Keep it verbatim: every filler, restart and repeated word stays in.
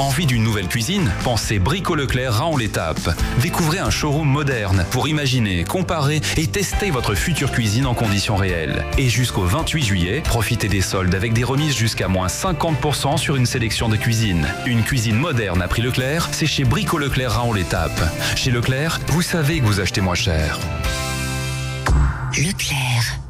Envie d'une nouvelle cuisine? Pensez Brico Leclerc Raon-l'Étape. Découvrez un showroom moderne pour imaginer, comparer et tester votre future cuisine en conditions réelles. Et jusqu'au vingt-huit juillet, profitez des soldes avec des remises jusqu'à moins cinquante pour cent sur une sélection de cuisines. Une cuisine moderne à prix Leclerc, c'est chez Brico Leclerc Raon-l'Étape. Chez Leclerc, vous savez que vous achetez moins cher. Leclerc.